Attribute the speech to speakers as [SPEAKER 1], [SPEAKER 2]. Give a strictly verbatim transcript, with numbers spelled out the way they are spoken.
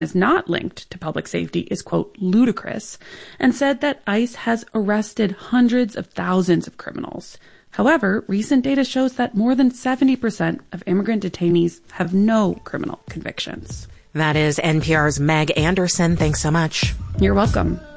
[SPEAKER 1] is not linked to public safety is, quote, ludicrous, and said that ICE has arrested hundreds of thousands of criminals. However, recent data shows that more than seventy percent of immigrant detainees have no criminal convictions.
[SPEAKER 2] That is N P R's Meg Anderson. Thanks so much.
[SPEAKER 1] You're welcome.